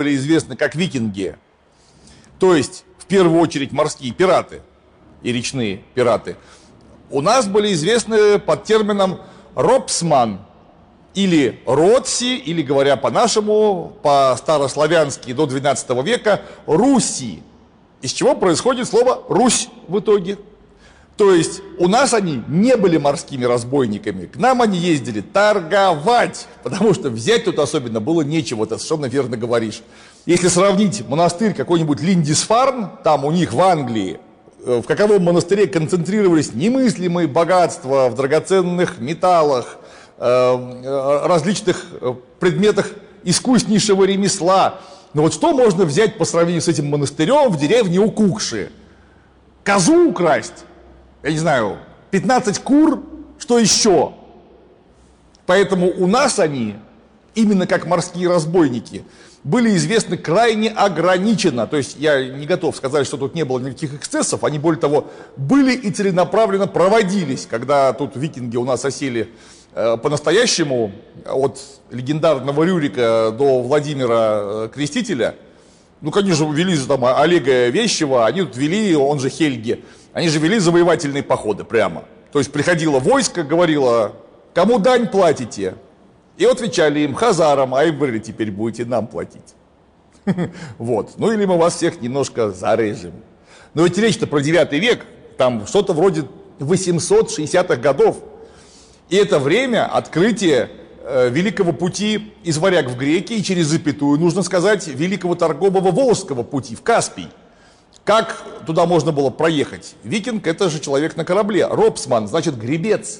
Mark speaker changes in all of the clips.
Speaker 1: были известны как викинги, то есть в первую очередь морские пираты и речные пираты, у нас были известны под термином робсман или родси, или, говоря по-нашему, по-старославянски до XII века, руси, из чего происходит слово «Русь» в итоге. То есть у нас они не были морскими разбойниками, к нам они ездили торговать, потому что взять тут особенно было нечего, ты совершенно верно говоришь. Если сравнить монастырь какой-нибудь Линдисфарн, там у них в Англии, в каковом монастыре концентрировались немыслимые богатства в драгоценных металлах, различных предметах искуснейшего ремесла. Но вот что можно взять по сравнению с этим монастырем в деревне Укукши? Козу украсть? Я не знаю, 15 кур, что еще? Поэтому у нас они, именно как морские разбойники, были известны крайне ограниченно. То есть я не готов сказать, что тут не было никаких эксцессов. Они, более того, были и целенаправленно проводились, когда тут викинги у нас осели по-настоящему, от легендарного Рюрика до Владимира Крестителя. Ну, конечно, вели там Олега Вещего, они тут вели, он же Хельги, они же вели завоевательные походы прямо. То есть приходило войско, говорило, кому дань платите? И отвечали им, хазарам, а им говорили, теперь будете нам платить. Вот, ну или мы вас всех немножко зарежем. Но ведь речь-то про 9 век, там что-то вроде 860-х годов. И это время открытия Великого пути из Варяг в Греки и через запятую, нужно сказать, Великого торгового Волжского пути в Каспий. Как туда можно было проехать? Викинг – это же человек на корабле. Робсман – значит гребец.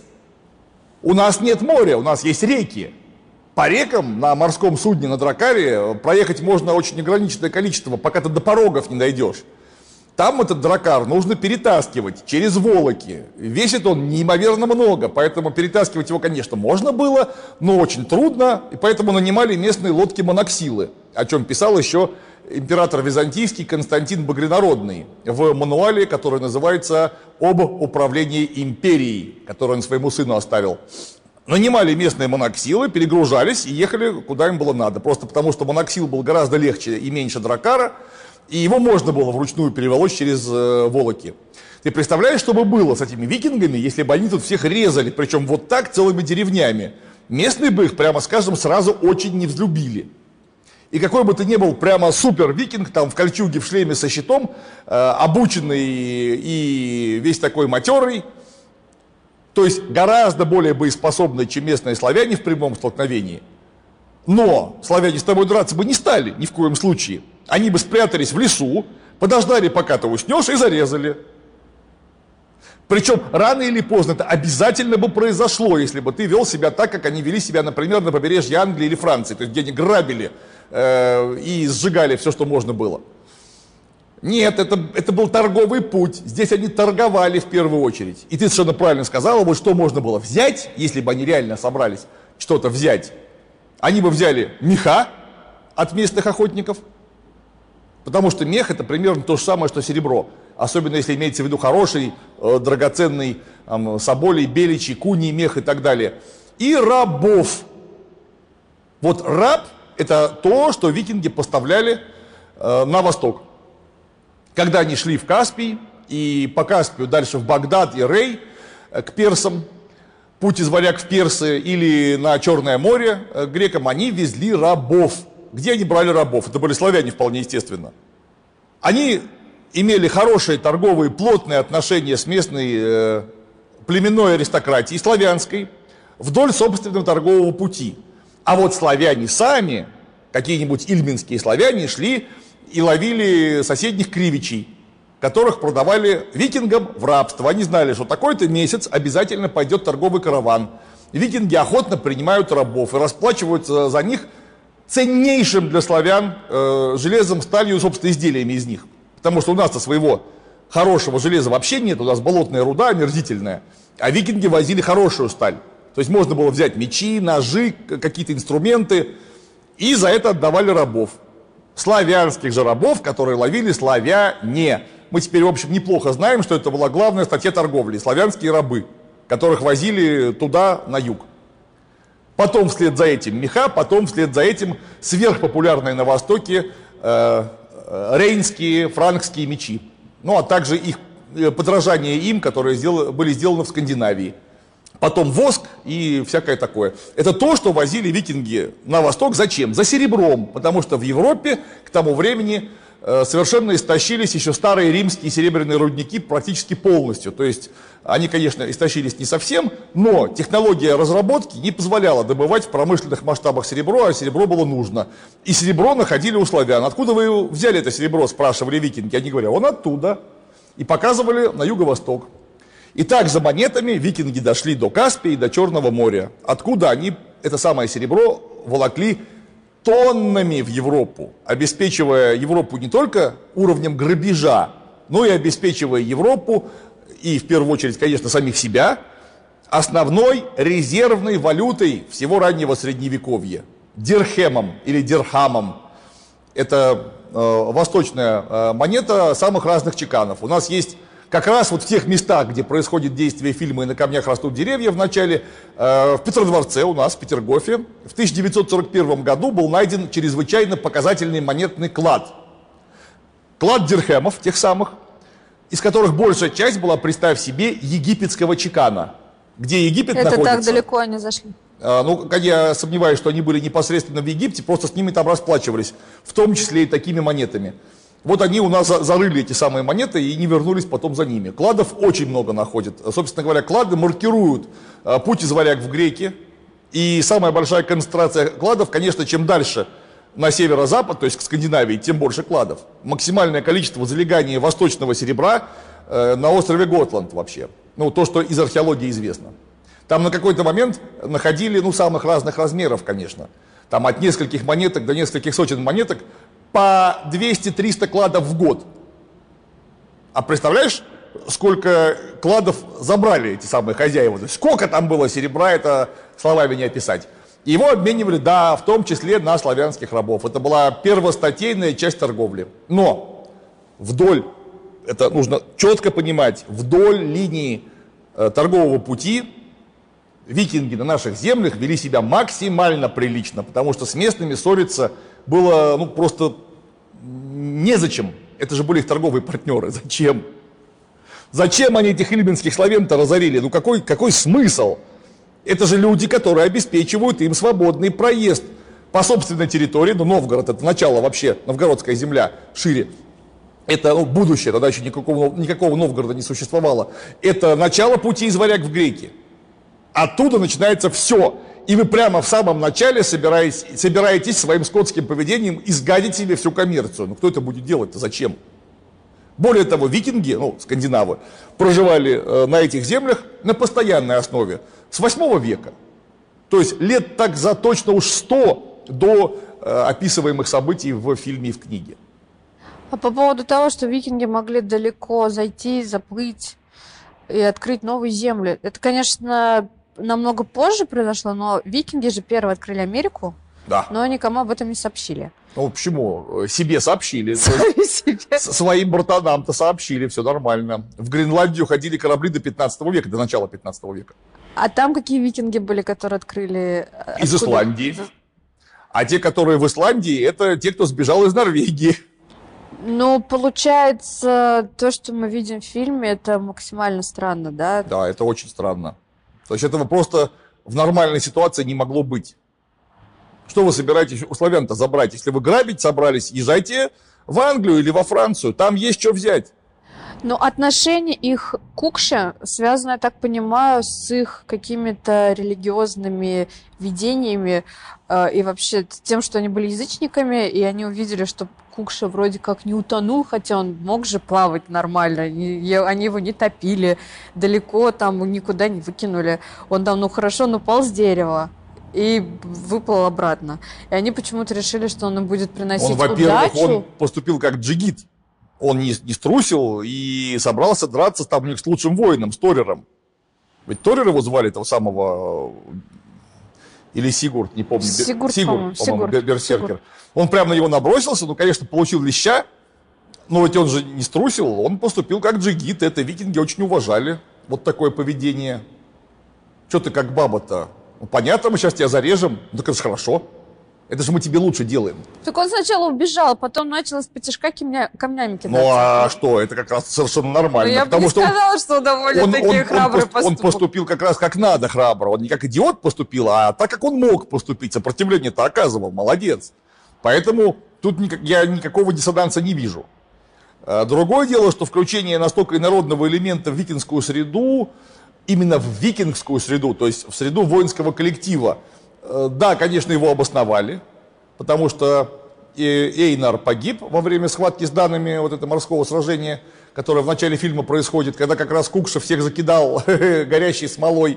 Speaker 1: У нас нет моря, у нас есть реки. По рекам на морском судне, на дракаре, проехать можно очень ограниченное количество, пока ты до порогов не дойдешь. Там этот дракар нужно перетаскивать через Волоки. Весит он неимоверно много, поэтому перетаскивать его, конечно, можно было, но очень трудно, и поэтому нанимали местные лодки-моноксилы, о чем писал еще император византийский Константин Багрянародный в мануале, который называется «Об управлении империей», который он своему сыну оставил. Нанимали местные моноксилы, перегружались и ехали куда им было надо, просто потому что моноксил был гораздо легче и меньше дракара, и его можно было вручную переволочь через Волоки. Ты представляешь, что бы было с этими викингами, если бы они тут всех резали, причем вот так целыми деревнями? Местные бы их, прямо скажем, сразу очень не взлюбили. И какой бы ты ни был прямо супер викинг, там в кольчуге, в шлеме со щитом, обученный и весь такой матерый, то есть гораздо более боеспособный, чем местные славяне в прямом столкновении. Но славяне с тобой драться бы не стали, ни в коем случае. Они бы спрятались в лесу, подождали, пока ты уснешь, и зарезали. Причем рано или поздно это обязательно бы произошло, если бы ты вел себя так, как они вели себя, например, на побережье Англии или Франции, то есть где они грабили и сжигали все, что можно было. Нет, это был торговый путь. Здесь они торговали в первую очередь. И ты совершенно правильно сказала, вот что можно было взять, если бы они реально собрались что-то взять. Они бы взяли меха от местных охотников, потому что мех это примерно то же самое, что серебро. Особенно если имеется в виду хороший, драгоценный соболей, беличий, куний мех и так далее. И рабов. Вот раб это то, что викинги поставляли на восток. Когда они шли в Каспий, и по Каспию дальше в Багдад и Рей, к персам, путь из Варяг в Персы или на Черное море, к грекам, они везли рабов. Где они брали рабов? Это были славяне вполне естественно. Они имели хорошие торговые, плотные отношения с местной племенной аристократией, славянской, вдоль собственного торгового пути. А вот славяне сами, какие-нибудь ильминские славяне, шли и ловили соседних кривичей, которых продавали викингам в рабство. Они знали, что такой-то месяц обязательно пойдет торговый караван. Викинги охотно принимают рабов и расплачиваются за них ценнейшим для славян железом, сталью и, собственно, изделиями из них. Потому что у нас-то своего хорошего железа вообще нет, у нас болотная руда омерзительная, а викинги возили хорошую сталь. То есть можно было взять мечи, ножи, какие-то инструменты, и за это отдавали рабов. Славянских же рабов, которые ловили славяне. Мы теперь, в общем, неплохо знаем, что это была главная статья торговли. Славянские рабы, которых возили туда, на юг. Потом вслед за этим меха, потом вслед за этим сверхпопулярные на Востоке рейнские, франкские мечи. Ну, а также их подражание им, которые были сделаны в Скандинавии. Потом воск и всякое такое. Это то, что возили викинги на восток. Зачем? За серебром. Потому что в Европе к тому времени совершенно истощились еще старые римские серебряные рудники практически полностью. То есть они, конечно, истощились не совсем, но технология разработки не позволяла добывать в промышленных масштабах серебро, а серебро было нужно. И серебро находили у славян. Откуда вы взяли это серебро, спрашивали викинги. Они говорят, он оттуда. И показывали на юго-восток. И так за монетами викинги дошли до Каспия и до Черного моря, откуда они это самое серебро волокли тоннами в Европу, обеспечивая Европу не только уровнем грабежа, но и обеспечивая Европу, и в первую очередь, конечно, самих себя, основной резервной валютой всего раннего Средневековья – дирхемом или дирхамом. Это восточная монета самых разных чеканов. У нас есть как раз вот в тех местах, где происходит действие фильма «И на камнях растут деревья» в начале, в Петродворце у нас, в Петергофе, в 1941 году был найден чрезвычайно показательный монетный клад. Клад дирхемов, тех самых, из которых большая часть была, представь себе, египетского чекана. Где Египет находится?
Speaker 2: Это так далеко они зашли?
Speaker 1: Ну, я сомневаюсь, что они были непосредственно в Египте, просто с ними там расплачивались, в том числе и такими монетами. Вот они у нас зарыли эти самые монеты и не вернулись потом за ними. Кладов очень много находят. Собственно говоря, клады маркируют путь из Варяг в Греки. И самая большая концентрация кладов, конечно, чем дальше на северо-запад, то есть к Скандинавии, тем больше кладов. Максимальное количество залегания восточного серебра на острове Готланд вообще. Ну, то, что из археологии известно. Там на какой-то момент находили, самых разных размеров, конечно. Там от нескольких монеток до нескольких сотен монеток по 200-300 кладов в год. А представляешь, сколько кладов забрали эти самые хозяева? То есть сколько там было серебра, это словами не описать. И его обменивали, да, в том числе на славянских рабов. Это была первостатейная часть торговли. Но вдоль, это нужно четко понимать, вдоль линии торгового пути викинги на наших землях вели себя максимально прилично, потому что с местными ссориться было просто незачем. Это же были их торговые партнеры. Зачем? Зачем они этих ильминских славян-то разорили? Какой смысл? Это же люди, которые обеспечивают им свободный проезд по собственной территории. Новгород, это начало вообще, новгородская земля шире. Это будущее, тогда еще никакого Новгорода не существовало. Это начало пути из Варяг в Греки. Оттуда начинается все. И вы прямо в самом начале собираетесь своим скотским поведением изгадить себе всю коммерцию. Кто это будет делать-то? Зачем? Более того, викинги, скандинавы, проживали на этих землях на постоянной основе с 8 века. То есть лет так за точно уж 100 до описываемых событий в фильме и в книге.
Speaker 2: А по поводу того, что викинги могли далеко зайти, заплыть и открыть новые земли, это, конечно, намного позже произошло, но викинги же первые открыли Америку,
Speaker 1: да.
Speaker 2: Но никому об этом не сообщили.
Speaker 1: Почему? Себе сообщили.
Speaker 2: Себе.
Speaker 1: Своим братанам-то сообщили, все нормально. В Гренландию ходили корабли до 15 века, до начала 15 века.
Speaker 2: А там какие викинги были, которые открыли?
Speaker 1: Из Исландии. А те, которые в Исландии, это те, кто сбежал из Норвегии.
Speaker 2: Получается, то, что мы видим в фильме, это максимально странно, да?
Speaker 1: Да, это очень странно. То есть этого просто в нормальной ситуации не могло быть. Что вы собираетесь у славян-то забрать? Если вы грабить собрались, езжайте в Англию или во Францию, там есть что взять.
Speaker 2: Но отношение их к Кукше связано, я так понимаю, с их какими-то религиозными видениями и вообще тем, что они были язычниками, и они увидели, что Кукша вроде как не утонул, хотя он мог же плавать нормально, они его не топили, далеко там никуда не выкинули. Он там, хорошо, упал с дерева и выплыл обратно. И они почему-то решили, что он им будет приносить удачу.
Speaker 1: Во-первых, он поступил как джигит. Он не струсил и собрался драться там у них с лучшим воином, с Торером. Ведь Торер его звали, этого самого, или Сигурд, не помню.
Speaker 2: Сигурд,
Speaker 1: по-моему, берсеркер. Он прямо на него набросился, конечно, получил леща, но ведь он же не струсил, он поступил как джигит, это викинги очень уважали. Вот такое поведение. Что ты как баба-то? Ну, понятно, мы сейчас тебя зарежем. Ну, так это же хорошо. Это же мы тебе лучше делаем.
Speaker 2: Так он сначала убежал, потом начал из-под камнями кидаться.
Speaker 1: Ну а что, это как раз совершенно нормально.
Speaker 2: Ну, я бы не сказала, что довольно-таки храбрый поступок.
Speaker 1: Он поступил как раз как надо храбро. Он не как идиот поступил, а так, как он мог поступить. Сопротивление-то оказывал. Молодец. Поэтому тут я никакого диссонанса не вижу. Другое дело, что включение настолько инородного элемента в викингскую среду, именно в викингскую среду, то есть в среду воинского коллектива, да, конечно, его обосновали, потому что Эйнар погиб во время схватки с данными вот этого морского сражения, которое в начале фильма происходит, когда как раз Кукша всех закидал горящей смолой.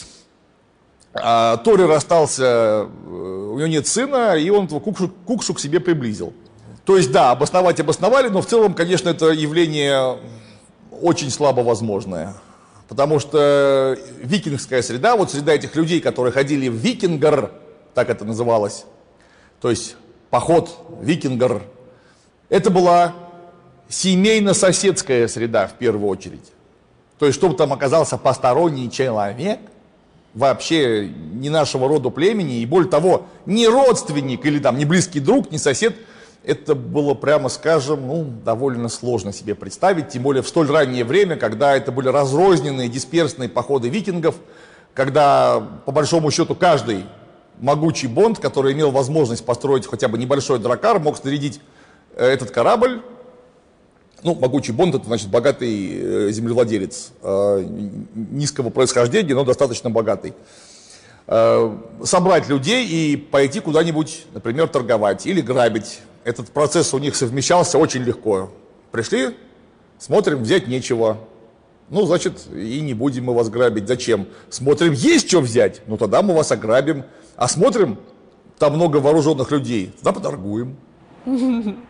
Speaker 1: Торир остался, у него нет сына, и он Кукшу к себе приблизил. То есть, да, обосновали, но в целом, конечно, это явление очень слабо возможное. Потому что викингская среда, вот среда этих людей, которые ходили в викингар, так это называлось, то есть поход, викингар, это была семейно-соседская среда в первую очередь. То есть, чтобы там оказался посторонний человек, вообще не нашего рода племени, и более того, не родственник или там не близкий друг, не сосед, это было, прямо скажем, довольно сложно себе представить, тем более в столь раннее время, когда это были разрозненные, дисперсные походы викингов, когда, по большому счету, каждый могучий бонд, который имел возможность построить хотя бы небольшой дракар, мог снарядить этот корабль. Ну, могучий бонд — это, значит, богатый землевладелец, низкого происхождения, но достаточно богатый. Собрать людей и пойти куда-нибудь, например, торговать или грабить. Этот процесс у них совмещался очень легко. Пришли, смотрим, взять нечего. Ну, значит, и не будем мы вас грабить. Зачем? Смотрим, есть что взять, ну тогда мы вас ограбим. А смотрим, там много вооруженных людей, тогда поторгуем.
Speaker 2: Ну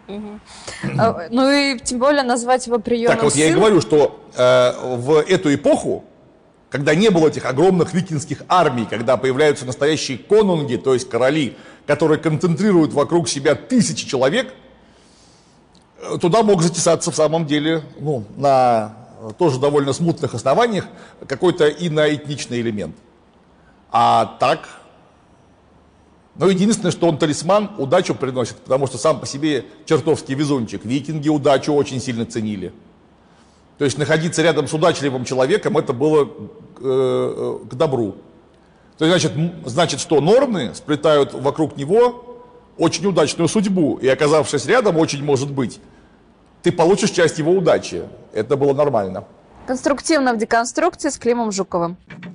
Speaker 2: и тем более назвать его приемом
Speaker 1: Так вот, я и говорю, что в эту эпоху, когда не было этих огромных викингских армий, когда появляются настоящие конунги, то есть короли, которые концентрируют вокруг себя тысячи человек, туда мог затесаться в самом деле, на тоже довольно смутных основаниях, какой-то иноэтничный элемент. А так, единственное, что он талисман, удачу приносит, потому что сам по себе чертовский везунчик. Викинги удачу очень сильно ценили. То есть находиться рядом с удачливым человеком, это было к добру. То есть, значит, что норны сплетают вокруг него очень удачную судьбу, и оказавшись рядом, очень может быть, ты получишь часть его удачи. Это было нормально.
Speaker 2: Конструктивно в деконструкции с Климом Жуковым.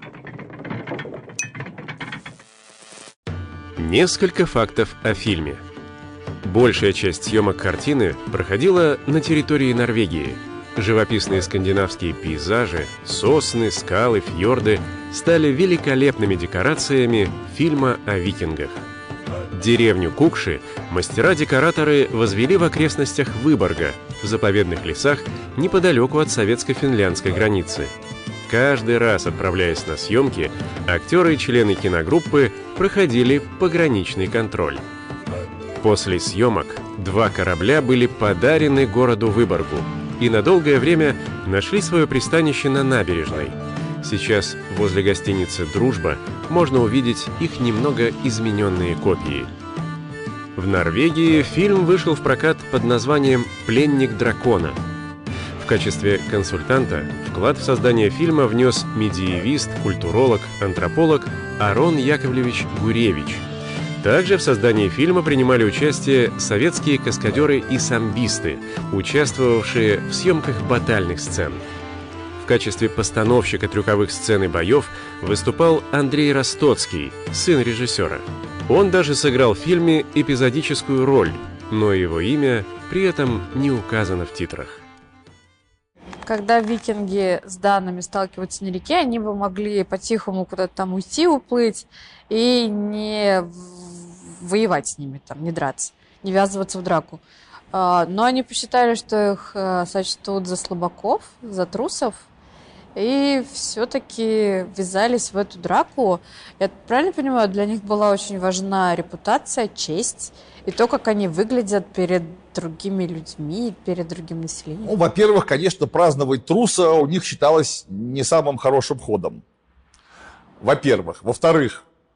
Speaker 3: Несколько фактов о фильме. Большая часть съемок картины проходила на территории Норвегии. Живописные скандинавские пейзажи, сосны, скалы, фьорды стали великолепными декорациями фильма о викингах. Деревню Кукши мастера-декораторы возвели в окрестностях Выборга, в заповедных лесах неподалеку от советско-финляндской границы. Каждый раз, отправляясь на съемки, актеры и члены киногруппы проходили пограничный контроль. После съемок 2 корабля были подарены городу Выборгу и на долгое время нашли свое пристанище на набережной. Сейчас возле гостиницы «Дружба» можно увидеть их немного измененные копии. В Норвегии фильм вышел в прокат под названием «Пленник дракона». В качестве консультанта вклад в создание фильма внес медиевист, культуролог, антрополог Арон Яковлевич Гуревич. Также в создании фильма принимали участие советские каскадеры и самбисты, участвовавшие в съемках батальных сцен. В качестве постановщика трюковых сцен и боев выступал Андрей Ростоцкий, сын режиссера. Он даже сыграл в фильме эпизодическую роль, но его имя при этом не указано в титрах.
Speaker 2: Когда викинги с данными сталкиваются на реке, они бы могли по-тихому куда-то там уйти, уплыть и не воевать с ними, там, не драться, не ввязываться в драку. Но они посчитали, что их сочтут за слабаков, за трусов, и все-таки ввязались в эту драку. Я правильно понимаю, для них была очень важна репутация, честь и то, как они выглядят перед другими людьми, перед другим населением.
Speaker 1: Во-первых, конечно, праздновать труса у них считалось не самым хорошим ходом. Во-первых. Во-вторых,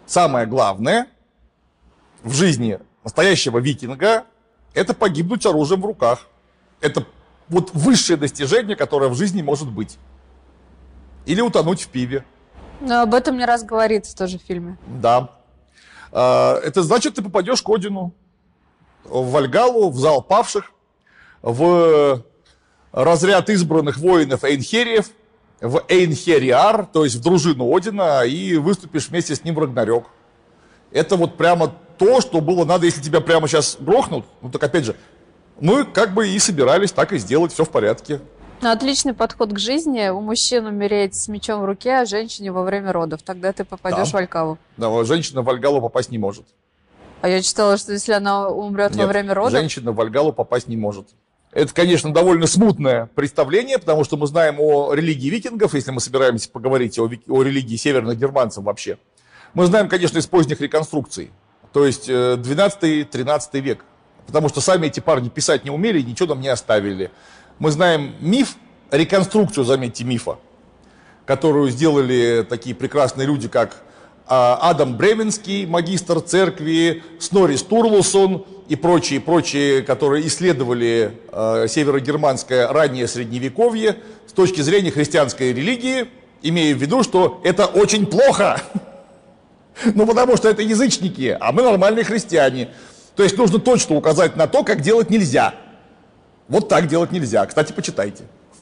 Speaker 1: самое главное в жизни настоящего викинга – это погибнуть с оружием в руках. Это вот высшее достижение, которое в жизни может быть. Или утонуть в пиве.
Speaker 2: Но об этом не раз говорится тоже в фильме.
Speaker 1: Да. Это значит, ты попадешь к Одину, в Вальгаллу, в зал павших, в разряд избранных воинов Эйнхериев, в Эйнхериар, то есть в дружину Одина, и выступишь вместе с ним в Рагнарёк. Это вот прямо то, что было надо, если тебя прямо сейчас грохнут. Ну так опять же, мы как бы и собирались так и сделать, все в порядке.
Speaker 2: Ну, отличный подход к жизни. У мужчин умереть с мечом в руке, а женщине во время родов. Тогда ты попадешь в Вальгаллу.
Speaker 1: Да, женщина в Вальгаллу попасть не может.
Speaker 2: А я читала, что если она умрет во время родов...
Speaker 1: женщина в Вальгаллу попасть не может. Это, конечно, довольно смутное представление, потому что мы знаем о религии викингов, если мы собираемся поговорить о религии северных германцев вообще. Мы знаем, конечно, из поздних реконструкций, то есть 12-13 век, потому что сами эти парни писать не умели и ничего нам не оставили. Мы знаем миф, реконструкцию, заметьте, мифа, которую сделали такие прекрасные люди, как Адам Бременский, магистр церкви, Снорри Стурлусон и прочие, которые исследовали северогерманское раннее средневековье с точки зрения христианской религии, имея в виду, что это очень плохо. Ну, потому что это язычники, а мы нормальные христиане. То есть нужно точно указать на то, как делать нельзя. Вот так делать нельзя. Кстати, почитайте.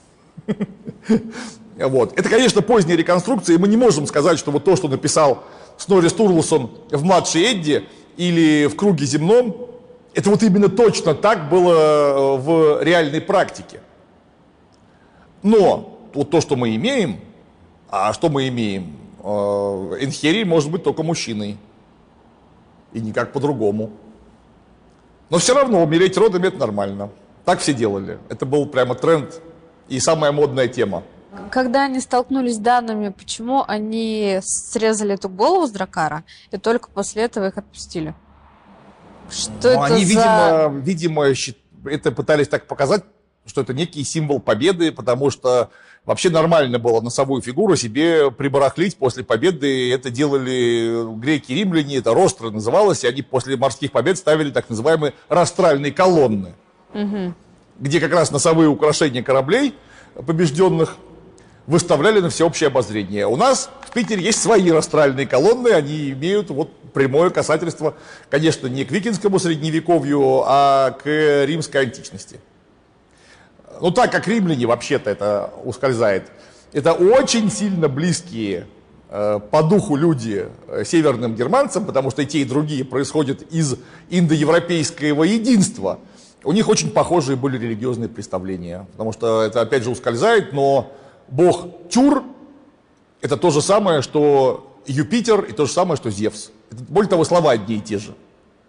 Speaker 1: Вот. Это, конечно, поздняя реконструкция, и мы не можем сказать, что вот то, что написал Снорри Стурлусон в «Младшей Эдде» или в «Круге земном», это вот именно точно так было в реальной практике. Но вот то, что мы имеем, а что мы имеем? Эйнхерий может быть только мужчиной. И никак по-другому. Но все равно умереть родом – это нормально. Так все делали. Это был прямо тренд и самая модная тема.
Speaker 2: Когда они столкнулись с данными, почему они срезали эту голову с Драккара и только после этого их отпустили? Что это
Speaker 1: они,
Speaker 2: за...
Speaker 1: видимо, это пытались так показать, что это некий символ победы, потому что вообще нормально было носовую фигуру себе прибарахлить после победы. Это делали греки и римляне, это ростро называлось, и они после морских побед ставили так называемые растральные колонны, где как раз носовые украшения кораблей побежденных выставляли на всеобщее обозрение. У нас в Питере есть свои растральные колонны, они имеют вот прямое касательство, конечно, не к викингскому средневековью, а к римской античности. Ну так как римляне вообще-то это ускользает, это очень сильно близкие по духу люди северным германцам, потому что и те, и другие происходят из индоевропейского единства. У них очень похожие были религиозные представления, потому что это опять же ускользает, но бог Тюр – это то же самое, что Юпитер, и то же самое, что Зевс. Это, более того, слова одни и те же.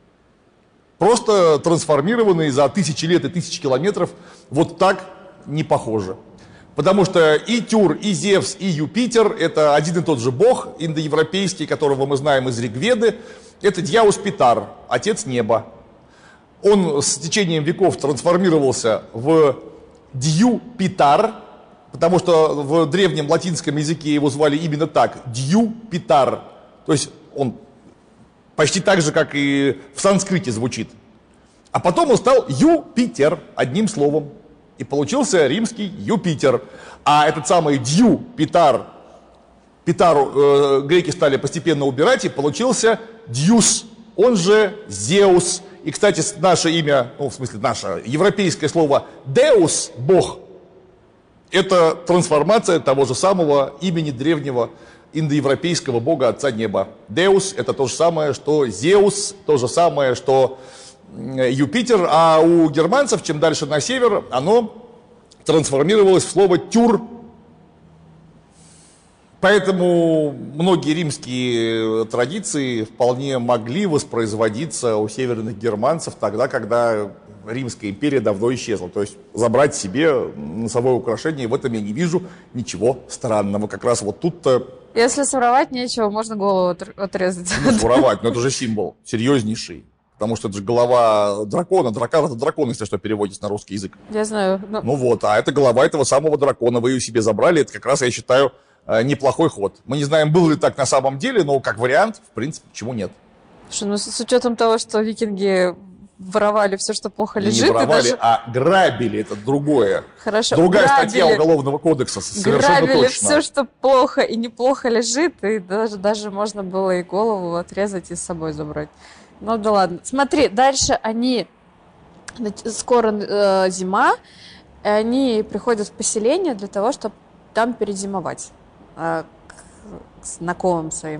Speaker 1: Просто трансформированные за тысячи лет и тысячи километров вот так не похожи. Потому что и Тюр, и Зевс, и Юпитер – это один и тот же бог индоевропейский, которого мы знаем из Ригведы. Это Дьяус Питар, отец неба. Он с течением веков трансформировался в Дью-Питар, потому что в древнем латинском языке его звали именно так – Дью-Питар. То есть он почти так же, как и в санскрите звучит. А потом он стал Юпитер, одним словом. И получился римский Юпитер. А этот самый Дью-Питар, Питару греки стали постепенно убирать, и получился Дьюс, он же Зеус. И, кстати, наше имя, ну, в смысле, наше европейское слово «деус» – «бог» – это трансформация того же самого имени древнего индоевропейского бога Отца Неба. Деус – это то же самое, что Зеус, то же самое, что Юпитер, а у германцев, чем дальше на север, оно трансформировалось в слово «тюр». Поэтому многие римские традиции вполне могли воспроизводиться у северных германцев тогда, когда Римская империя давно исчезла. То есть забрать себе носовое украшение, в этом я не вижу ничего странного. Как раз вот тут-то...
Speaker 2: Если своровать нечего, можно голову отрезать.
Speaker 1: Ну, своровать, но это же символ серьезнейший. Потому что это же голова дракона. Дракон — это дракон, если что, переводится на русский язык.
Speaker 2: Я знаю.
Speaker 1: Ну вот, а это голова этого самого дракона. Вы ее себе забрали. Это как раз, я считаю, неплохой ход. Мы не знаем, было ли так на самом деле, но как вариант, в принципе, почему нет.
Speaker 2: Слушай, ну с учетом того, что викинги воровали все, что плохо лежит.
Speaker 1: Не воровали,
Speaker 2: даже...
Speaker 1: а грабили, это другое.
Speaker 2: Хорошо.
Speaker 1: Другая
Speaker 2: грабили,
Speaker 1: статья Уголовного кодекса, совершенно
Speaker 2: грабили
Speaker 1: точно.
Speaker 2: все, что плохо и неплохо лежит, и даже можно было и голову отрезать и с собой забрать. Ну да ладно. Смотри, дальше скоро зима, и они приходят в поселение для того, чтобы там перезимовать к знакомым своим.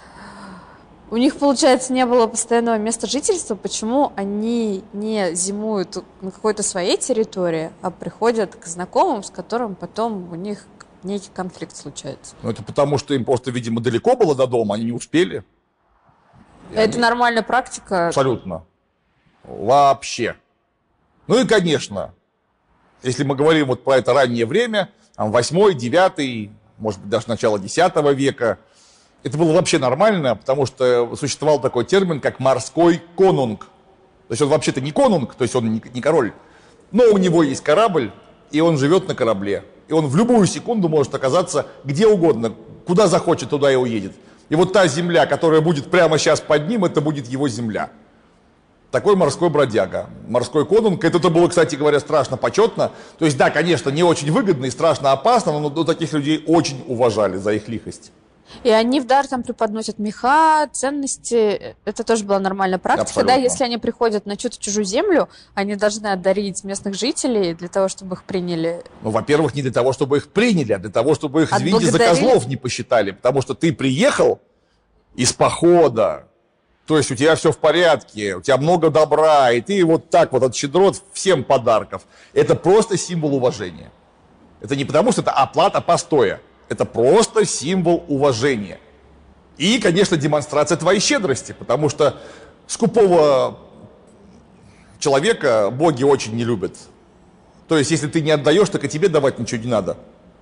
Speaker 2: У них, получается, не было постоянного места жительства. Почему они не зимуют на какой-то своей территории, а приходят к знакомым, с которым потом у них некий конфликт случается?
Speaker 1: Ну, это потому, что им просто, видимо, далеко было до дома, они не успели.
Speaker 2: Это нормальная практика.
Speaker 1: Абсолютно. Вообще. Ну и, конечно, если мы говорим вот про это раннее время, там 8-й, 9-й, может быть, даже начало 10 века, это было вообще нормально, потому что существовал такой термин, как морской конунг. То есть он вообще-то не конунг, то есть он не король, но у него есть корабль, и он живет на корабле. И он в любую секунду может оказаться где угодно, куда захочет, туда и уедет. И вот та земля, которая будет прямо сейчас под ним, это будет его земля. Такой морской бродяга, морской конунг. Это было, кстати говоря, страшно почетно. То есть, да, конечно, не очень выгодно и страшно опасно, но таких людей очень уважали за их лихость.
Speaker 2: И они в дар там преподносят меха, ценности. Это тоже была нормальная практика.
Speaker 1: Абсолютно.
Speaker 2: Да, если они приходят на чью-то чужую землю, они должны одарить местных жителей для того, чтобы их приняли.
Speaker 1: Ну, во-первых, не для того, чтобы их приняли, а для того, чтобы их, извините, за
Speaker 2: Отблагодарили.
Speaker 1: козлов не посчитали. Потому что ты приехал из похода, то есть у тебя все в порядке, у тебя много добра, и ты вот так вот от щедрот всем подарков. Это просто символ уважения. Это не потому, что это оплата постоя. Это просто символ уважения. И, конечно, демонстрация твоей щедрости, потому что скупого человека боги очень не любят. То есть, если ты не отдаешь, так и тебе давать ничего не надо.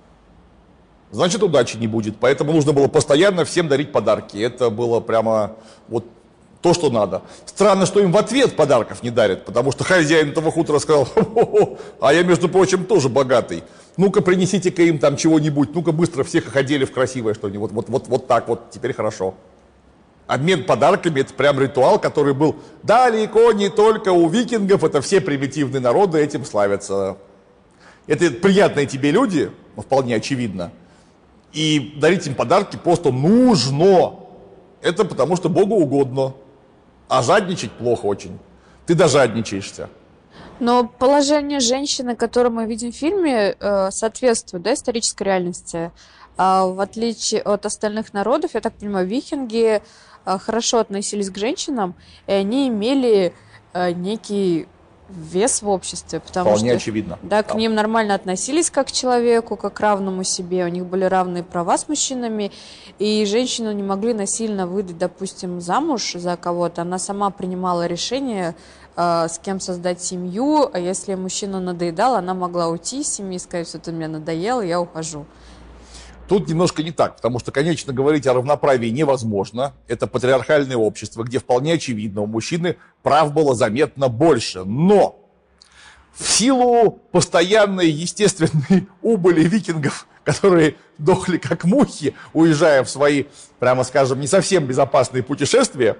Speaker 1: Значит, удачи не будет. Поэтому нужно было постоянно всем дарить подарки. Это было прямо вот то, что надо. Странно, что им в ответ подарков не дарят, потому что хозяин этого хутора сказал: «Хо-хо-хо, а я, между прочим, тоже богатый. Ну-ка, принесите-ка им там чего-нибудь, ну-ка быстро всех их одели в красивое что-нибудь. Вот так вот, теперь хорошо». Обмен подарками – это прям ритуал, который был далеко не только у викингов, это все примитивные народы этим славятся. Это приятные тебе люди, вполне очевидно, и дарить им подарки просто нужно. Это потому, что Богу угодно. А жадничать плохо очень. Ты дожадничаешься.
Speaker 2: Но положение женщины, которое мы видим в фильме, соответствует, да, исторической реальности. А в отличие от остальных народов, я так понимаю, викинги хорошо относились к женщинам, и они имели некий вес в обществе, потому
Speaker 1: Вполне
Speaker 2: что
Speaker 1: очевидно.
Speaker 2: да, к ним нормально относились как к человеку, как к равному себе, у них были равные права с мужчинами, и женщину не могли насильно выдать, допустим, замуж за кого-то, она сама принимала решение, с кем создать семью, а если мужчина надоедал, она могла уйти из семьи и сказать: что ты мне надоел, я ухожу.
Speaker 1: Тут немножко не так, потому что, конечно, говорить о равноправии невозможно. Это патриархальное общество, где вполне очевидно, у мужчины прав было заметно больше. Но в силу постоянной естественной убыли викингов, которые дохли как мухи, уезжая в свои, прямо скажем, не совсем безопасные путешествия,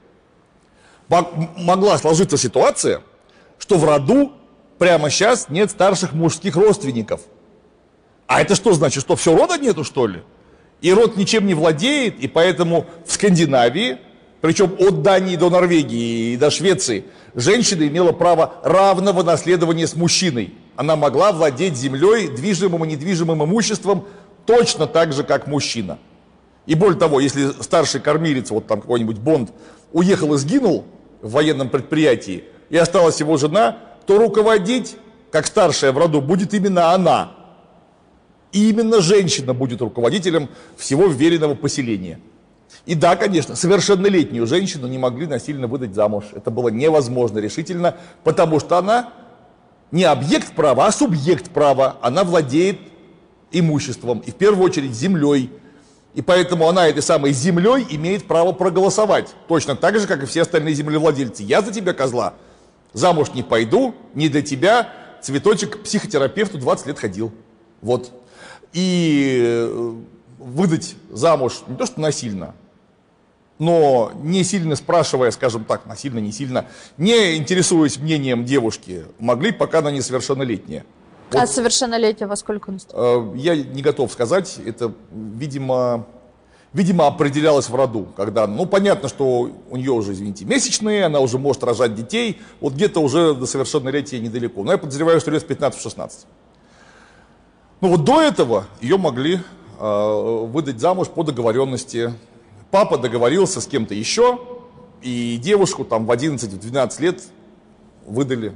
Speaker 1: могла сложиться ситуация, что в роду прямо сейчас нет старших мужских родственников. А это что значит, что все рода нету, что ли? И род ничем не владеет, и поэтому в Скандинавии, причем от Дании до Норвегии и до Швеции, женщина имела право равного наследования с мужчиной. Она могла владеть землей, движимым и недвижимым имуществом точно так же, как мужчина. И более того, если старший кормилец, вот там какой-нибудь Бонд, уехал и сгинул в военном предприятии, и осталась его жена, то руководить, как старшая в роду, будет именно она. И именно женщина будет руководителем всего вверенного поселения. И да, конечно, совершеннолетнюю женщину не могли насильно выдать замуж. Это было невозможно решительно, потому что она не объект права, а субъект права. Она владеет имуществом, и в первую очередь землей. И поэтому она этой самой землей имеет право проголосовать. Точно так же, как и все остальные землевладельцы. Я за тебя, козла, замуж не пойду, не для тебя. Цветочек к психотерапевту 20 лет ходил. Вот. И выдать замуж не то что насильно, но не сильно спрашивая, скажем так, насильно, не сильно, не интересуясь мнением девушки, могли, пока она несовершеннолетняя.
Speaker 2: А совершеннолетие во сколько наступило?
Speaker 1: Я не готов сказать, это, видимо, определялось в роду, когда, ну, понятно, что у нее уже, извините, месячные, она уже может рожать детей, вот где-то уже до совершеннолетия недалеко. Но я подозреваю, что лет 15-16. Ну, вот до этого ее могли выдать замуж по договоренности. Папа договорился с кем-то еще, и девушку там в 11-12 лет выдали.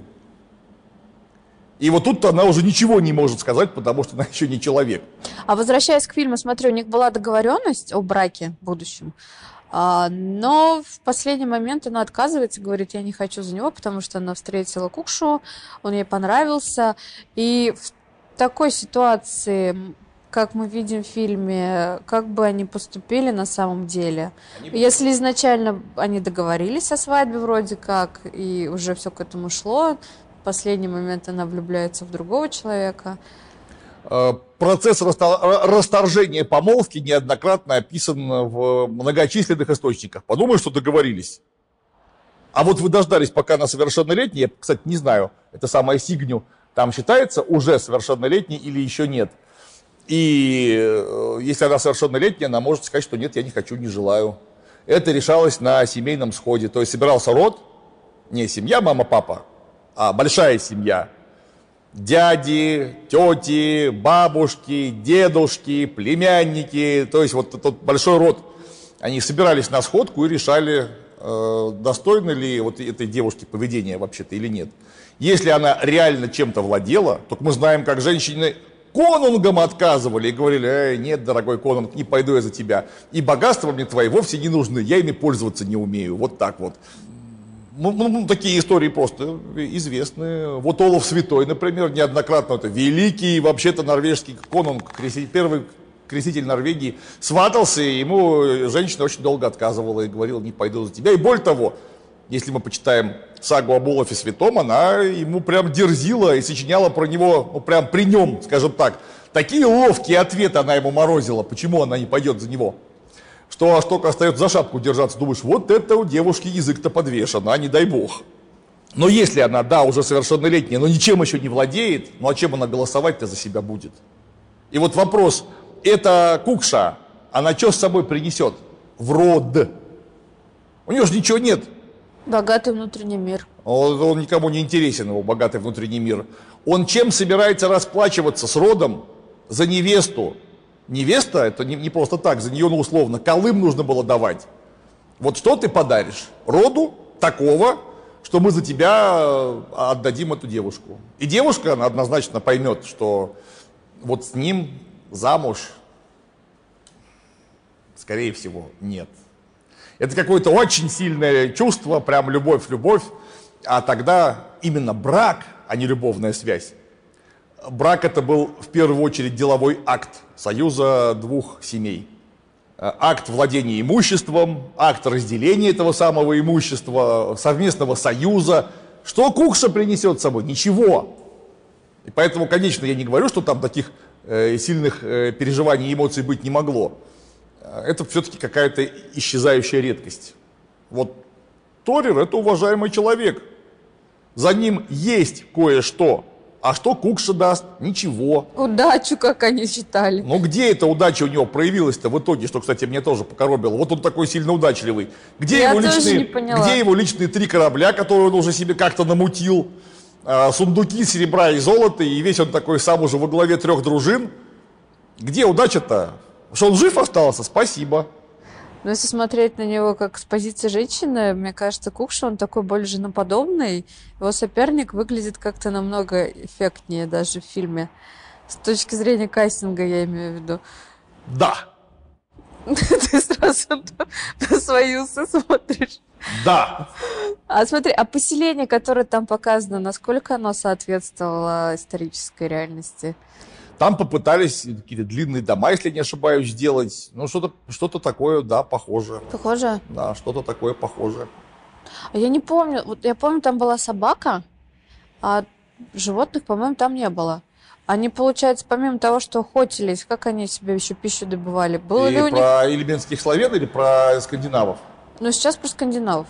Speaker 1: И вот тут она уже ничего не может сказать, потому что она еще не человек.
Speaker 2: А возвращаясь к фильму, смотрю, у них была договоренность о браке в будущем, но в последний момент она отказывается, говорит, я не хочу за него, потому что она встретила Кукшу, он ей понравился. И в такой ситуации, как мы видим в фильме, как бы они поступили на самом деле? Если изначально они договорились о свадьбе вроде как, и уже все к этому шло, в последний момент она влюбляется в другого человека.
Speaker 1: Процесс расторжения помолвки неоднократно описан в многочисленных источниках. Подумай, что договорились. А вот вы дождались, пока она совершеннолетняя. Я, кстати, не знаю, это самое Сигню там считается уже совершеннолетней или еще нет. И если она совершеннолетняя, она может сказать, что нет, я не хочу, не желаю. Это решалось на семейном сходе. То есть собирался род, не семья, мама, папа, а большая семья. Дяди, тети, бабушки, дедушки, племянники. То есть вот тот большой род. Они собирались на сходку и решали, достойно ли вот этой девушке поведения вообще-то или нет. Если она реально чем-то владела, только мы знаем, как женщины конунгам отказывали и говорили, нет, дорогой конунг, не пойду я за тебя. И богатства мне твои вовсе не нужны, я ими пользоваться не умею. Вот так вот. Ну, такие истории просто известны. Вот Олаф Святой, например, неоднократно, это великий вообще-то норвежский конунг, первый креститель Норвегии, сватался, и ему женщина очень долго отказывала и говорила, не пойду за тебя. И более того, если мы почитаем сагу об Олафе Святом, она ему прям дерзила и сочиняла про него, ну прям при нем, скажем так, такие ловкие ответы она ему морозила, почему она не пойдет за него. Что аж только остается за шапку держаться, думаешь, вот это у девушки язык-то подвешен, а не дай бог. Но если она, да, уже совершеннолетняя, но ничем еще не владеет, ну а чем она голосовать-то за себя будет? И вот вопрос, эта Кукша, она что с собой принесет в род? У нее же ничего нет.
Speaker 2: Богатый внутренний мир.
Speaker 1: Он никому не интересен, его богатый внутренний мир. Он чем собирается расплачиваться с родом за невесту? Невеста, это не просто так, за нее, ну, условно, колым нужно было давать. Вот что ты подаришь роду такого, что мы за тебя отдадим эту девушку? И девушка, она однозначно поймет, что вот с ним замуж, скорее всего, нет. Это какое-то очень сильное чувство, прям любовь, а тогда именно брак, а не любовная связь. Брак это был в первую очередь деловой акт союза двух семей. Акт владения имуществом, акт разделения этого самого имущества, совместного союза. Что Кукша принесет с собой? Ничего. И поэтому, конечно, я не говорю, что там таких сильных переживаний и эмоций быть не могло. Это все-таки какая-то исчезающая редкость. Вот Торир это уважаемый человек. За ним есть кое-что. А что Кукша даст? Ничего.
Speaker 2: Удачу, как они считали.
Speaker 1: Ну где эта удача у него проявилась-то в итоге, что, кстати, меня тоже покоробило. Вот он такой сильно удачливый. Где
Speaker 2: Я
Speaker 1: его
Speaker 2: тоже
Speaker 1: личные,
Speaker 2: не поняла.
Speaker 1: где его личные 3 корабля, которые он уже себе как-то намутил, сундуки серебра и золота, и весь он такой сам уже во главе 3 дружин. Где удача-то? Что он жив остался? Спасибо.
Speaker 2: Но если смотреть на него как с позиции женщины, мне кажется, Кукша, он такой более женоподобный. Его соперник выглядит как-то намного эффектнее даже в фильме. С точки зрения кастинга, я имею в виду.
Speaker 1: Да.
Speaker 2: Ты сразу на свои усы смотришь.
Speaker 1: Да.
Speaker 2: А смотри, а поселение, которое там показано, насколько оно соответствовало исторической реальности?
Speaker 1: Там попытались какие-то длинные дома, если не ошибаюсь, сделать. Ну, что-то такое, да, похоже.
Speaker 2: Похоже?
Speaker 1: Да, что-то такое похоже.
Speaker 2: А я не помню. Вот я помню, там была собака, а животных, по-моему, там не было. Они, получается, помимо того, что охотились, как они себе еще пищу добывали? Было
Speaker 1: И
Speaker 2: ли у них...
Speaker 1: про эллинских славян или про скандинавов?
Speaker 2: Ну, сейчас про скандинавов.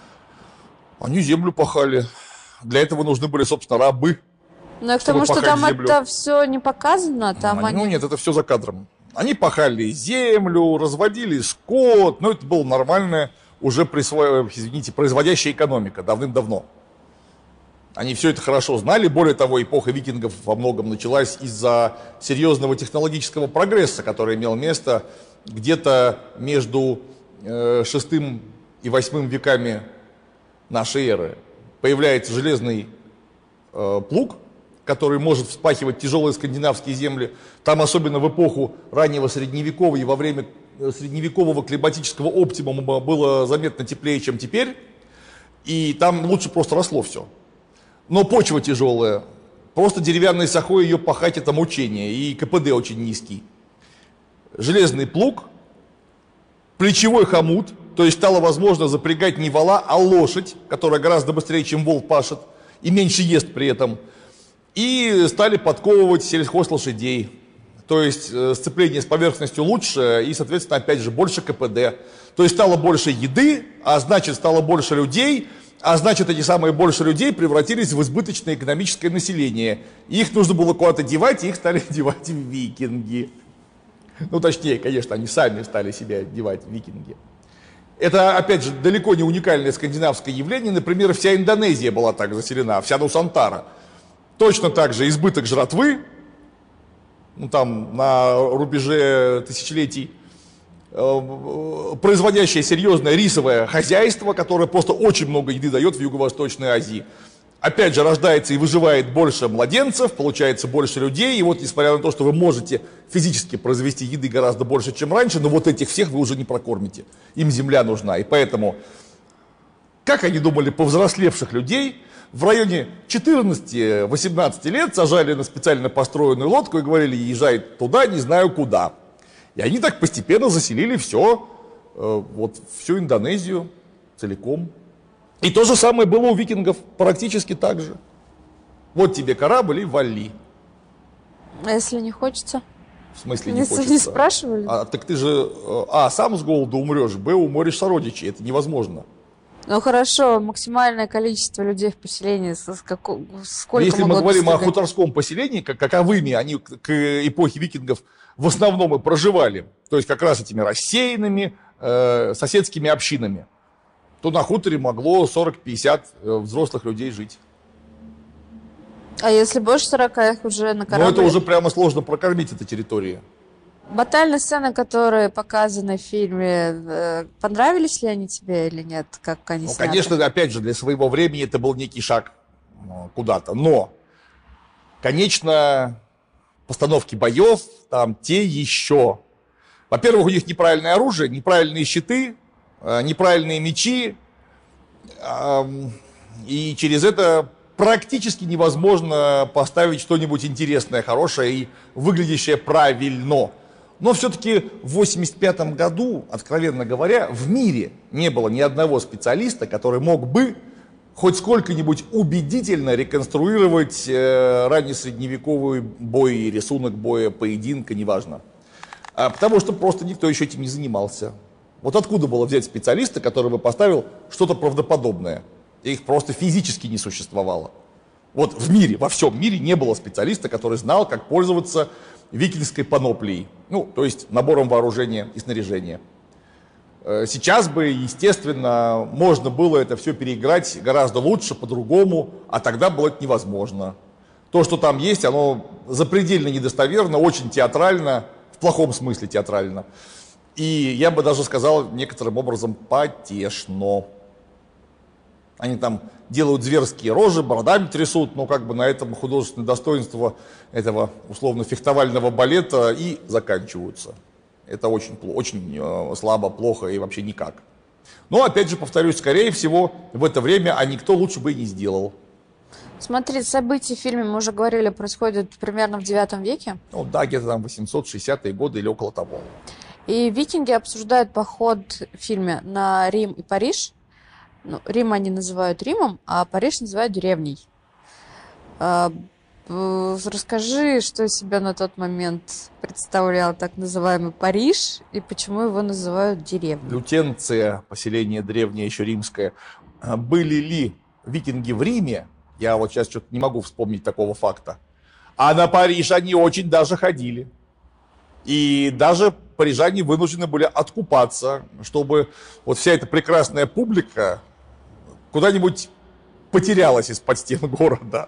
Speaker 1: Они землю пахали. Для этого нужны были, собственно, рабы.
Speaker 2: Но к
Speaker 1: чтобы
Speaker 2: тому, что
Speaker 1: пахать
Speaker 2: там
Speaker 1: землю.
Speaker 2: это все не показано, там
Speaker 1: Ну
Speaker 2: они...
Speaker 1: нет, это все за кадром. Они пахали землю, разводили скот. Но это была нормальная, уже производящая экономика давным-давно. Они все это хорошо знали. Более того, эпоха викингов во многом началась из-за серьезного технологического прогресса, который имел место где-то между VI и VIII веками нашей эры. Появляется железный плуг, который может вспахивать тяжелые скандинавские земли. Там, особенно в эпоху раннего Средневековья, во время средневекового климатического оптимума было заметно теплее, чем теперь. И там лучше просто росло все. Но почва тяжелая. Просто деревянной сахой ее пахать — это мучение. И КПД очень низкий. Железный плуг, плечевой хомут. То есть стало возможно запрягать не вола, а лошадь, которая гораздо быстрее, чем вол, пашет. И меньше ест при этом. И стали подковывать сельхозлошадей. То есть сцепление с поверхностью лучше и, соответственно, опять же, больше КПД. То есть стало больше еды, а значит, стало больше людей, а значит, эти самые больше людей превратились в избыточное экономическое население. Их нужно было куда-то девать, и их стали девать викинги. Ну, точнее, конечно, они сами стали себя девать, викинги. Это, опять же, далеко не уникальное скандинавское явление. Например, вся Индонезия была так заселена, вся Нусантара. Точно так же избыток жратвы, ну, там, на рубеже тысячелетий, производящее серьезное рисовое хозяйство, которое просто очень много еды дает в Юго-Восточной Азии. Опять же, рождается и выживает больше младенцев, получается больше людей. И вот, несмотря на то, что вы можете физически произвести еды гораздо больше, чем раньше, но вот этих всех вы уже не прокормите. Им земля нужна. И поэтому, как они думали, повзрослевших людей в районе 14-18 лет сажали на специально построенную лодку и говорили: езжай туда, не знаю куда. И они так постепенно заселили все, вот всю Индонезию целиком. И то же самое было у викингов, практически так же. Вот тебе корабль и вали.
Speaker 2: А если не хочется?
Speaker 1: В смысле не
Speaker 2: Не
Speaker 1: хочется?
Speaker 2: спрашивали?
Speaker 1: Так ты же, сам с голоду умрешь, уморишь сородичей, это невозможно.
Speaker 2: Ну хорошо, максимальное количество людей в поселении, сколько
Speaker 1: Если мы
Speaker 2: могло
Speaker 1: говорим о
Speaker 2: достигать?
Speaker 1: хуторском поселении, каковыми они к эпохе викингов в основном и проживали, то есть как раз этими рассеянными соседскими общинами, то на хуторе могло 40-50 взрослых людей жить.
Speaker 2: А если больше 40, их уже на корабле?
Speaker 1: Но это уже прямо сложно прокормить этой территории.
Speaker 2: Батальные сцены, которые показаны в фильме, понравились ли они тебе или нет? Как они
Speaker 1: Ну,
Speaker 2: сняты?
Speaker 1: конечно, опять же, для своего времени это был некий шаг куда-то. Но, конечно, постановки боев там те еще. Во-первых, у них неправильное оружие, неправильные щиты, неправильные мечи. И через это практически невозможно поставить что-нибудь интересное, хорошее и выглядящее правильно. Но все-таки в 1985 году, откровенно говоря, в мире не было ни одного специалиста, который мог бы хоть сколько-нибудь убедительно реконструировать раннесредневековый бой, рисунок боя, поединка, неважно. Потому что просто никто еще этим не занимался. Вот откуда было взять специалиста, который бы поставил что-то правдоподобное? Их просто физически не существовало. Вот в мире, во всем мире не было специалиста, который знал, как пользоваться викингской паноплией. Ну, то есть набором вооружения и снаряжения. Сейчас бы, естественно, можно было это все переиграть гораздо лучше, по-другому, а тогда было это невозможно. То, что там есть, оно запредельно недостоверно, очень театрально, в плохом смысле театрально. И я бы даже сказал, некоторым образом потешно. Они там делают зверские рожи, бородами трясут, но как бы на этом художественное достоинство этого условно-фехтовального балета и заканчиваются. Это очень слабо, плохо и вообще никак. Но, опять же, повторюсь, скорее всего, в это время никто лучше бы и не сделал.
Speaker 2: Смотри, события в фильме, мы уже говорили, происходят примерно в 9 веке.
Speaker 1: Ну да, где-то там 860-е годы или около того.
Speaker 2: И викинги обсуждают поход в фильме на Рим и Париж. Ну, Рим они называют Римом, а Париж называют деревней. Расскажи, что из себя на тот момент представлял так называемый Париж и почему его называют деревней.
Speaker 1: Лютенция, поселение древнее, еще римское. Были ли викинги в Риме? Я вот сейчас что-то не могу вспомнить такого факта. А на Париж они очень даже ходили. И даже парижане вынуждены были откупаться, чтобы вот вся эта прекрасная публика куда-нибудь потерялась из-под стен города.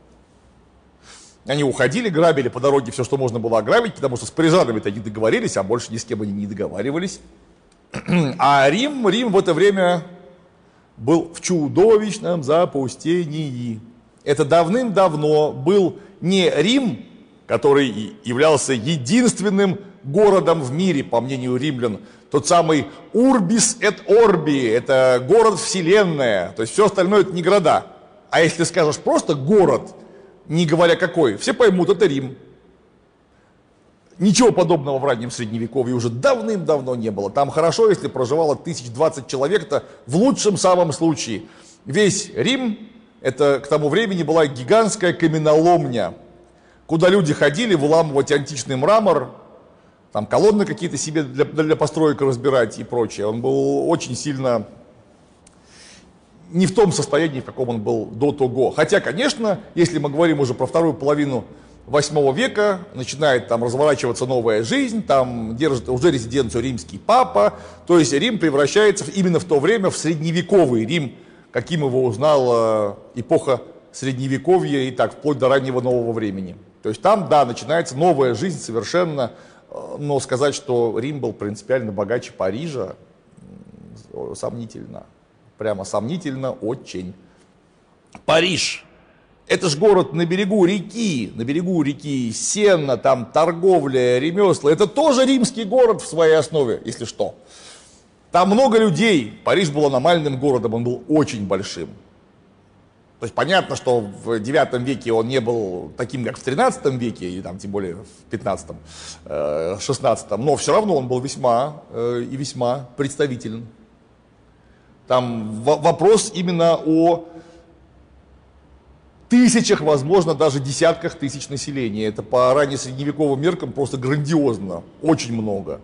Speaker 1: Они уходили, грабили по дороге все, что можно было ограбить, потому что с парижанами-то они договорились, а больше ни с кем они не договаривались. А Рим в это время был в чудовищном запустении. Это давным-давно был не Рим, который являлся единственным городом в мире, по мнению римлян, тот самый Urbis et Orbi, это город вселенная, то есть все остальное это не города. А если скажешь просто город, не говоря какой, все поймут, это Рим. Ничего подобного в раннем средневековье уже давным-давно не было. Там хорошо, если проживало 1020 человек-то в лучшем самом случае. Весь Рим, это к тому времени была гигантская каменоломня, куда люди ходили выламывать античный мрамор, там колонны какие-то себе для построек разбирать и прочее. Он был очень сильно не в том состоянии, в каком он был до того. Хотя, конечно, если мы говорим уже про вторую половину 8 века, начинает там разворачиваться новая жизнь, там держит уже резиденцию римский папа, то есть Рим превращается именно в то время в средневековый Рим, каким его узнала эпоха средневековья и так вплоть до раннего нового времени. То есть там, да, начинается новая жизнь совершенно, но сказать, что Рим был принципиально богаче Парижа, сомнительно. Прямо сомнительно очень. Париж. Это ж город на берегу реки Сенна, там торговля, ремесла. Это тоже римский город в своей основе, если что. Там много людей. Париж был аномальным городом, он был очень большим. То есть понятно, что в 9 веке он не был таким, как в 13 веке, и там, тем более в 15, 16, но все равно он был весьма и весьма представителен. Там вопрос именно о тысячах, возможно, даже десятках тысяч населения. Это по раннесредневековым меркам просто грандиозно, очень много.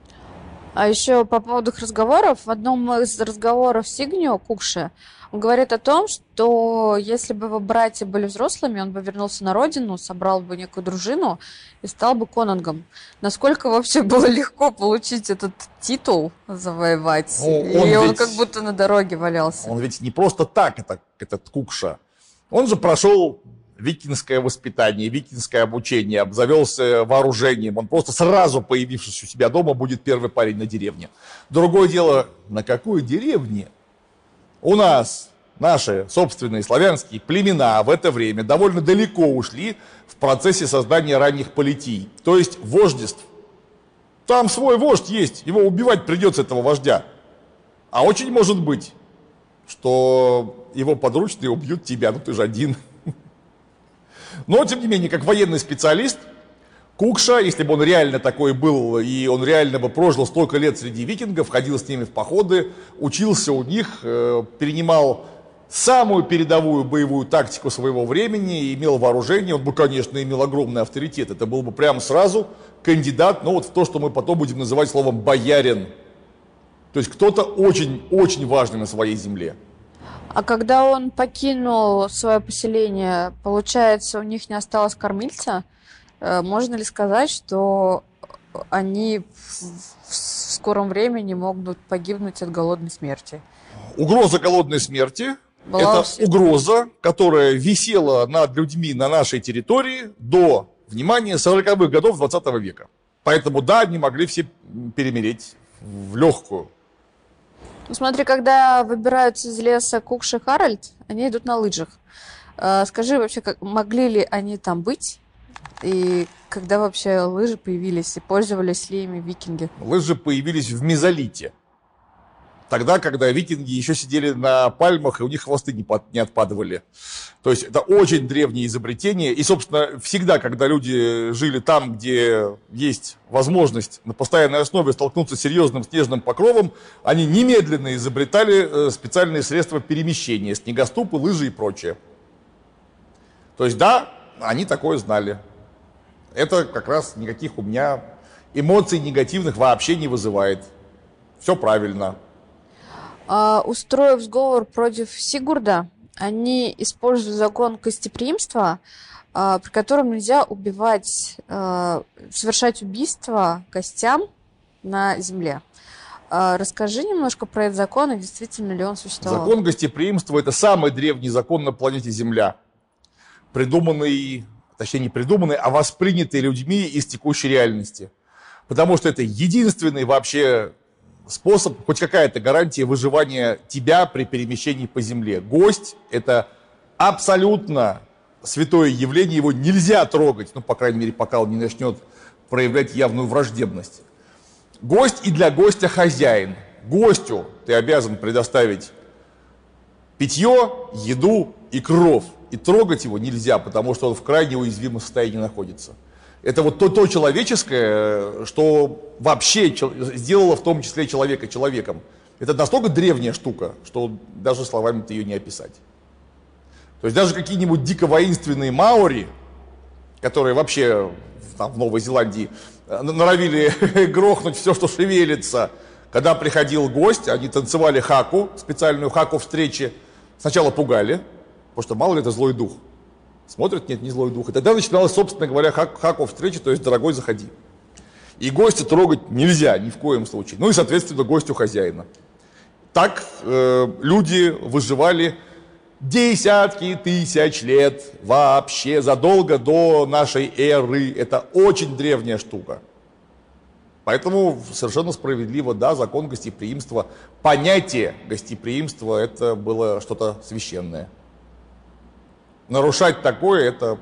Speaker 2: А еще по поводу их разговоров, в одном из разговоров Сигнио Кукши он говорит о том, что если бы его братья были взрослыми, он бы вернулся на родину, собрал бы некую дружину и стал бы конунгом. Насколько вообще было легко получить этот титул, завоевать? Он как будто на дороге валялся.
Speaker 1: Он ведь не просто так, этот Кукша. Он же прошел викингское воспитание, викингское обучение, обзавелся вооружением. Он просто сразу, появившись у себя дома, будет первый парень на деревне. Другое дело, на какой деревне? У нас наши собственные славянские племена в это время довольно далеко ушли в процессе создания ранних политий, то есть вождеств. Там свой вождь есть, его убивать придется, этого вождя. А очень может быть, что его подручные убьют тебя, ну ты же один. Но, тем не менее, как военный специалист, Кукша, если бы он реально такой был, и он реально бы прожил столько лет среди викингов, ходил с ними в походы, учился у них, перенимал самую передовую боевую тактику своего времени, имел вооружение, он бы, конечно, имел огромный авторитет. Это был бы прямо сразу кандидат, ну вот в то, что мы потом будем называть словом «боярин». То есть кто-то очень-очень важный на своей земле.
Speaker 2: А когда он покинул свое поселение, получается, у них не осталось кормильца? Можно ли сказать, что они в скором времени могут погибнуть от голодной смерти?
Speaker 1: Угроза голодной смерти – это угроза, которая висела над людьми на нашей территории до, внимания, 40-х годов 20 века. Поэтому, да, они могли все перемереть в легкую.
Speaker 2: Ну, смотри, когда выбираются из леса Кукш и Харальд, они идут на лыжах. Скажи вообще, могли ли они там быть? И когда вообще лыжи появились, и пользовались ли ими викинги?
Speaker 1: Лыжи появились в мезолите. Тогда, когда викинги еще сидели на пальмах, и у них хвосты не отпадывали. То есть это очень древнее изобретение. И, собственно, всегда, когда люди жили там, где есть возможность на постоянной основе столкнуться с серьезным снежным покровом, они немедленно изобретали специальные средства перемещения, снегоступы, лыжи и прочее. То есть, да, они такое знали. Это как раз никаких у меня эмоций негативных вообще не вызывает. Все правильно.
Speaker 2: Устроив сговор против Сигурда, они используют закон гостеприимства, при котором нельзя совершать убийство гостям на земле. Расскажи немножко про этот закон, и действительно ли он существовал.
Speaker 1: Закон гостеприимства – это самый древний закон на планете Земля. Придуманный, точнее не придуманный, а воспринятый людьми из текущей реальности. Потому что это единственный вообще способ, хоть какая-то гарантия выживания тебя при перемещении по земле. Гость – это абсолютно святое явление, его нельзя трогать, ну, по крайней мере, пока он не начнет проявлять явную враждебность. Гость и для гостя хозяин. Гостю ты обязан предоставить питье, еду и кров. И трогать его нельзя, потому что он в крайне уязвимом состоянии находится. Это вот то человеческое, что вообще сделало в том числе человека человеком. Это настолько древняя штука, что даже словами-то ее не описать. То есть даже какие-нибудь дико воинственные маори, которые вообще там, в Новой Зеландии норовили грохнуть все, что шевелится, когда приходил гость, они танцевали хаку, специальную хаку встречи, сначала пугали, потому что мало ли это злой дух. Смотрят, нет, не злой дух. И тогда начиналась, собственно говоря, хаку встречи, то есть дорогой, заходи. И гостя трогать нельзя ни в коем случае. Ну и, соответственно, гостю хозяина. Так люди выживали десятки тысяч лет вообще, задолго до нашей эры. Это очень древняя штука. Поэтому совершенно справедливо, да, закон гостеприимства, понятие гостеприимства, это было что-то священное. Нарушать такое, это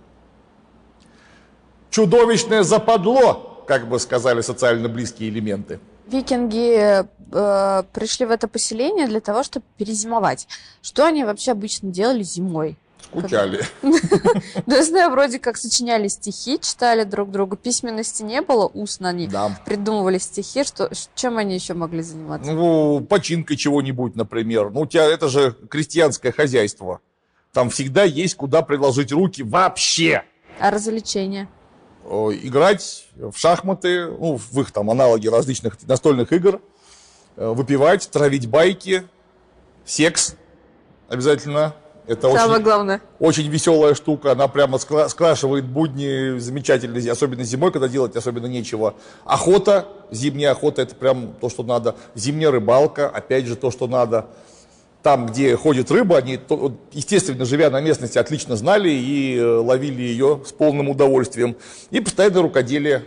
Speaker 1: чудовищное западло, как бы сказали социально близкие элементы.
Speaker 2: Викинги пришли в это поселение для того, чтобы перезимовать. Что они вообще обычно делали зимой?
Speaker 1: Скучали.
Speaker 2: Да, я знаю, вроде как сочиняли стихи, читали друг другу. Письменности не было, устно они придумывали стихи. Чем они еще могли заниматься?
Speaker 1: Ну, починкой чего-нибудь, например. Ну, у тебя это же крестьянское хозяйство. Там всегда есть куда приложить руки вообще.
Speaker 2: А развлечения?
Speaker 1: Играть в шахматы, ну, в их там аналоги различных настольных игр, выпивать, травить байки, секс обязательно. Это
Speaker 2: самое главное.
Speaker 1: Очень веселая штука, она прямо скрашивает будни замечательно, особенно зимой, когда делать особенно нечего. Охота, зимняя охота, это прям то, что надо. Зимняя рыбалка, опять же то, что надо. Там, где ходит рыба, они, естественно, живя на местности, отлично знали и ловили ее с полным удовольствием. И постоянное рукоделие.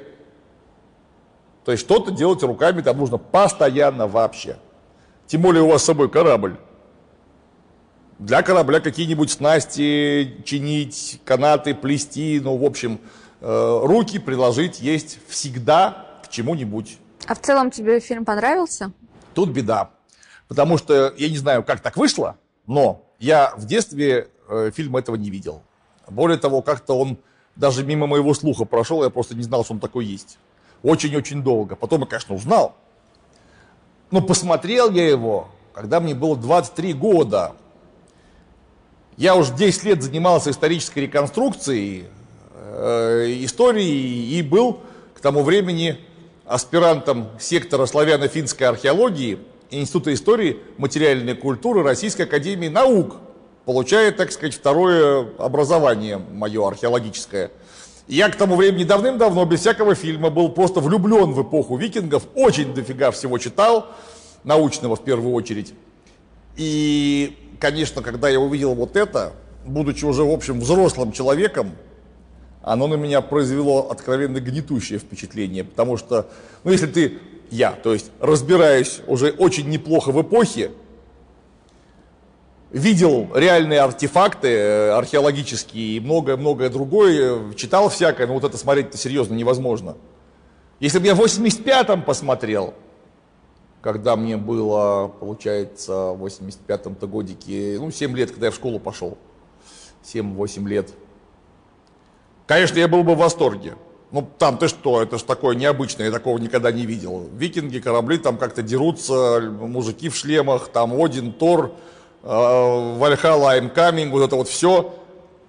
Speaker 1: То есть что-то делать руками там нужно постоянно вообще. Тем более у вас с собой корабль. Для корабля какие-нибудь снасти чинить, канаты плести, ну, в общем, руки приложить есть всегда к чему-нибудь.
Speaker 2: А в целом тебе фильм понравился?
Speaker 1: Тут беда. Потому что, я не знаю, как так вышло, но я в детстве фильма этого не видел. Более того, как-то он даже мимо моего слуха прошел, я просто не знал, что он такой есть. Очень-очень долго. Потом я, конечно, узнал. Но посмотрел я его, когда мне было 23 года. Я уже 10 лет занимался исторической реконструкцией, историей и был к тому времени аспирантом сектора славяно-финской археологии Института истории материальной культуры Российской академии наук, получая, так сказать, второе образование мое археологическое. И я к тому времени давным-давно, без всякого фильма, был просто влюблен в эпоху викингов, очень дофига всего читал, научного в первую очередь. И, конечно, когда я увидел вот это, будучи уже, в общем, взрослым человеком, оно на меня произвело откровенно гнетущее впечатление, потому что, ну, если ты... то есть разбираюсь уже очень неплохо в эпохе, видел реальные артефакты археологические и многое-многое другое, читал всякое, но вот это смотреть-то серьезно невозможно. Если бы я в 85-м посмотрел, когда мне было, получается, в 85-м-то годике, 7 лет, когда я в школу пошел, 7-8 лет, конечно, я был бы в восторге. Ну, там ты что, это ж такое необычное, я такого никогда не видел. Викинги, корабли там как-то дерутся, мужики в шлемах, там Один, Тор, Вальхалла, I'm coming, вот это вот все.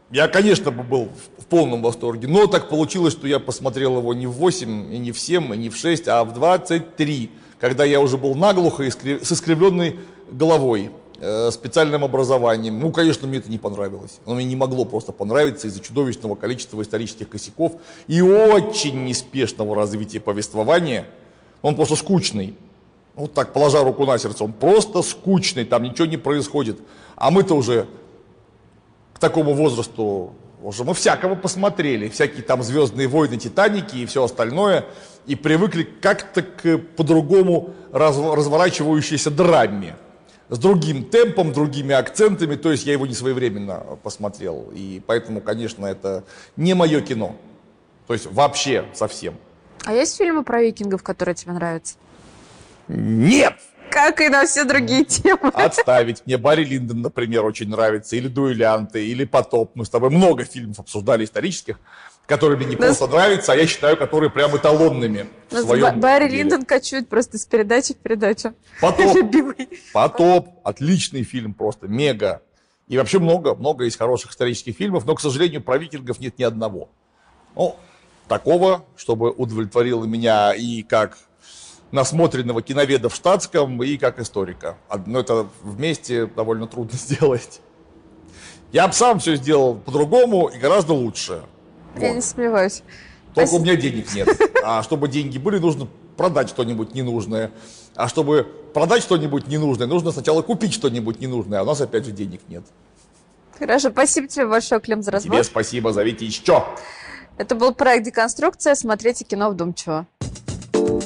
Speaker 1: Я, конечно, был в полном восторге, но так получилось, что я посмотрел его не в 8, и не в 7, и не в 6, а в 23, когда я уже был наглухо и с искривленной головой, специальным образованием. Ну, конечно, мне это не понравилось. Оно мне не могло просто понравиться из-за чудовищного количества исторических косяков и очень неспешного развития повествования. Он просто скучный. Вот так, положа руку на сердце, он просто скучный, там ничего не происходит. А мы-то уже к такому возрасту, уже мы всякого посмотрели, всякие там «Звездные войны», «Титаники» и все остальное, и привыкли как-то к по-другому разворачивающейся драме. С другим темпом, другими акцентами, то есть я его не своевременно посмотрел, и поэтому, конечно, это не мое кино, то есть вообще совсем.
Speaker 2: А есть фильмы про викингов, которые тебе нравятся?
Speaker 1: Нет!
Speaker 2: Как и на все другие темы.
Speaker 1: Отставить. Мне Барри Линдон, например, очень нравится, или «Дуэлянты», или «Потоп». Мы с тобой много фильмов обсуждали исторических, которые мне не просто нравятся, а я считаю, которые прям эталонными в своем
Speaker 2: Барри
Speaker 1: деле.
Speaker 2: Линдон кочует просто с передачи в передачу.
Speaker 1: «Потоп».
Speaker 2: Любимый.
Speaker 1: «Потоп» — отличный фильм, просто мега. И вообще много есть хороших исторических фильмов, но, к сожалению, про викингов нет ни одного. Ну, такого, чтобы удовлетворило меня и как насмотренного киноведа в штатском, и как историка. Но это вместе довольно трудно сделать. Я бы сам все сделал по-другому и гораздо лучше.
Speaker 2: Я не сомневаюсь.
Speaker 1: Только у меня денег нет. А чтобы деньги были, нужно продать что-нибудь ненужное. А чтобы продать что-нибудь ненужное, нужно сначала купить что-нибудь ненужное. А у нас опять же денег нет.
Speaker 2: Хорошо, спасибо тебе большое, Клим, за разбор.
Speaker 1: Тебе спасибо, зовите еще.
Speaker 2: Это был проект «Деконструкция». Смотрите кино вдумчиво.